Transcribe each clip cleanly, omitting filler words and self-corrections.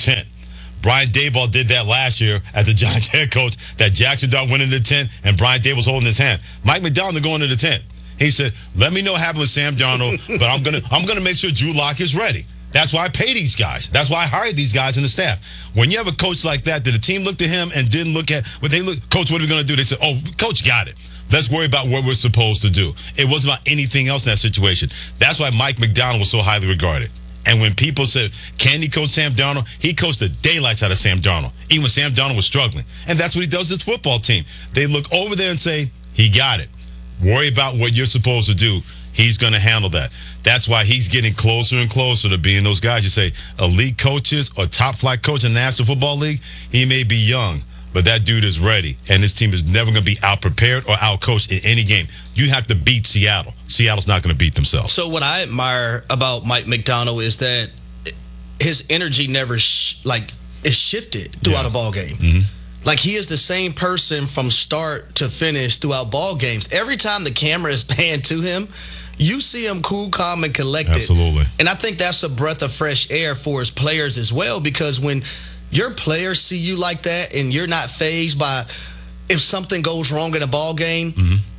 tent. Brian Daboll did that last year as the Giants head coach. That Jackson Dart went into the tent, and Brian Daboll's holding his hand. Mike McDonald going into the tent. He said, "Let me know what happened with Sam Darnold, but I'm gonna make sure Drew Lock is ready." That's why I pay these guys. That's why I hired these guys in the staff. When you have a coach like that, did the team look to him and didn't look at what they look? Coach, what are we gonna do? They said, "Oh, Coach got it. Let's worry about what we're supposed to do." It wasn't about anything else in that situation. That's why Mike McDonald was so highly regarded. And when people said, can he coach Sam Darnold? He coached the daylights out of Sam Darnold, even when Sam Darnold was struggling. And that's what he does to his football team. They look over there and say, he got it. Worry about what you're supposed to do. He's going to handle that. That's why he's getting closer and closer to being those guys. You say, elite coaches or top-flight coach in the National Football League, he may be young, but that dude is ready. And his team is never going to be out-prepared or out-coached in any game. You have to beat Seattle. Seattle's not going to beat themselves. So what I admire about Mike McDonald is that his energy never is shifted throughout a ball game. Mm-hmm. Like, he is the same person from start to finish throughout ball games. Every time the camera is panned to him, you see him cool, calm, and collected. Absolutely. And I think that's a breath of fresh air for his players as well, because when your players see you like that and you're not fazed by if something goes wrong in a ball game,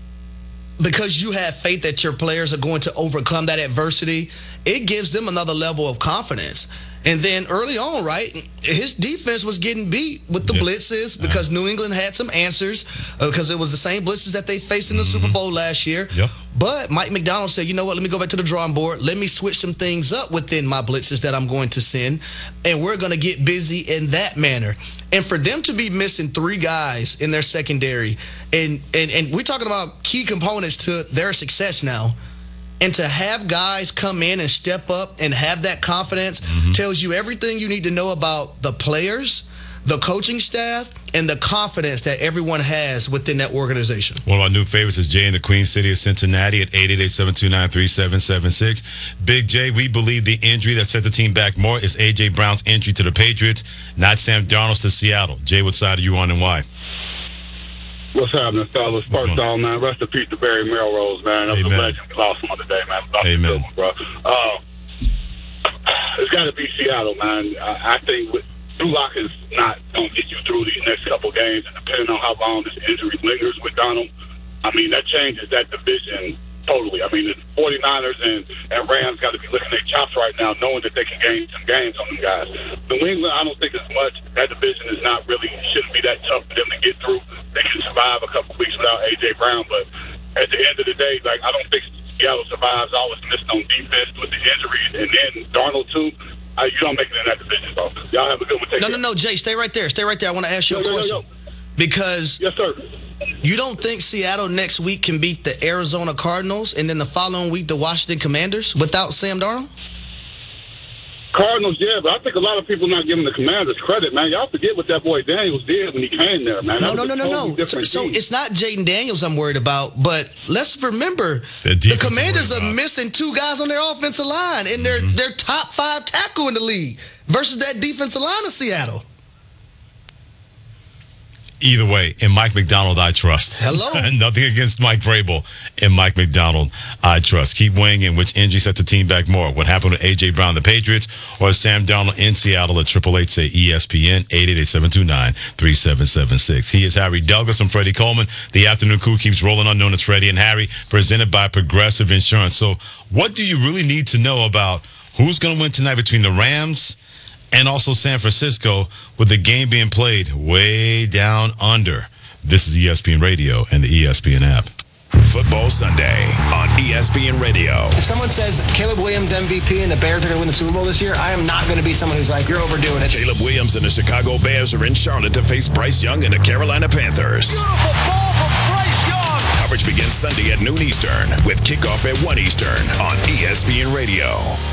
because you have faith that your players are going to overcome that adversity, it gives them another level of confidence. And then early on, right, his defense was getting beat with the blitzes because New England had some answers because it was the same blitzes that they faced in the Super Bowl last year. Yep. But Mike McDonald said, you know what, let me go back to the drawing board. Let me switch some things up within my blitzes that I'm going to send, and we're going to get busy in that manner. And for them to be missing 3 guys in their secondary, and we're talking about key components to their success now, and to have guys come in and step up and have that confidence tells you everything you need to know about the players, the coaching staff, and the confidence that everyone has within that organization. One of our new favorites is Jay in the Queen City of Cincinnati at 888-729-3776. Big J, we believe the injury that set the team back more is A.J. Brown's injury to the Patriots, not Sam Darnold's to Seattle. Jay, what side are you on and why? What's happening, fellas? First off, man, rest in peace to Barry Melrose, man. That's a legend. We lost him today, man. Amen. Bro. It's got to be Seattle, man. I think Drew Lock is not going to get you through these next couple games, and depending on how long this injury lingers with Donald, I mean, that changes that division totally. I mean, the 49ers and Rams got to be licking their chops right now, knowing that they can gain some games on them guys. New England, I don't think as much. That division is not really, shouldn't be that tough for them to get through. They can survive a couple weeks without A.J. Brown, but at the end of the day, like, I don't think Seattle survives. I was missing on defense with the injuries, and then Darnold, too. You don't make it in that division, though. Y'all have a good one. No, Jay, stay right there. Stay right there. I want to ask you a question. Because yes, sir. You don't think Seattle next week can beat the Arizona Cardinals and then the following week the Washington Commanders without Sam Darnold? Cardinals, yeah, but I think a lot of people not giving the Commanders credit, man. Y'all forget what that boy Daniels did when he came there, man. No. So it's not Jaden Daniels I'm worried about, but let's remember the Commanders are missing 2 guys on their offensive line and their top 5 tackle in the league versus that defensive line of Seattle. Either way, in Mike McDonald, I trust. Hello. Nothing against Mike Vrabel. In Mike McDonald, I trust. Keep weighing in which injury set the team back more. What happened with A.J. Brown, the Patriots, or Sam Darnold in Seattle at 888-SAY-ESPN, 888-729-3776. He is Harry Douglas. I'm Freddie Coleman. The afternoon crew keeps rolling on, known as Freddie and Harry, presented by Progressive Insurance. So what do you really need to know about who's going to win tonight between the Rams and also San Francisco, with the game being played way down under? This is ESPN Radio and the ESPN app. Football Sunday on ESPN Radio. If someone says Caleb Williams MVP and the Bears are going to win the Super Bowl this year, I am not going to be someone who's like, you're overdoing it. Caleb Williams and the Chicago Bears are in Charlotte to face Bryce Young and the Carolina Panthers. Beautiful ball from Bryce Young. Coverage begins Sunday at noon Eastern with kickoff at 1 Eastern on ESPN Radio.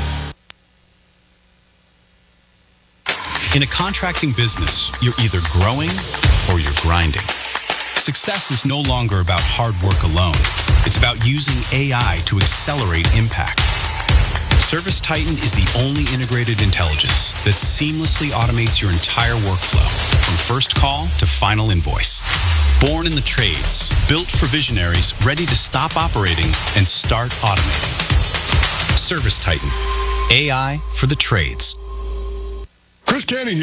In a contracting business, you're either growing or you're grinding. Success is no longer about hard work alone. It's about using AI to accelerate impact. ServiceTitan is the only integrated intelligence that seamlessly automates your entire workflow, from first call to final invoice. Born in the trades, built for visionaries ready to stop operating and start automating. ServiceTitan, AI for the trades. Chris Canty here.